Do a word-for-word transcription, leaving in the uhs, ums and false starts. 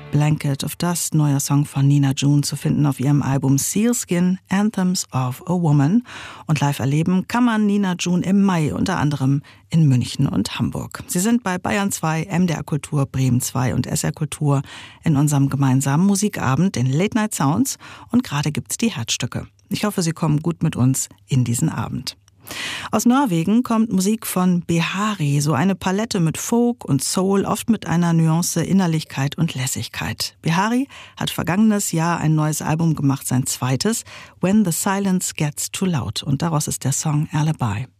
Blanket of Dust, neuer Song von Nina June, zu finden auf ihrem Album Sealskin, Anthems of a Woman. Und live erleben kann man Nina June im Mai, unter anderem in München und Hamburg. Sie sind bei Bayern zwei, M D R Kultur, Bremen zwei und S R Kultur in unserem gemeinsamen Musikabend, den Late Night Sounds. Und gerade gibt's die Herzstücke. Ich hoffe, Sie kommen gut mit uns in diesen Abend. Aus Norwegen kommt Musik von Behari, so eine Palette mit Folk und Soul, oft mit einer Nuance Innerlichkeit und Lässigkeit. Behari hat vergangenes Jahr ein neues Album gemacht, sein zweites, When the Silence Gets Too Loud, und daraus ist der Song Alibi.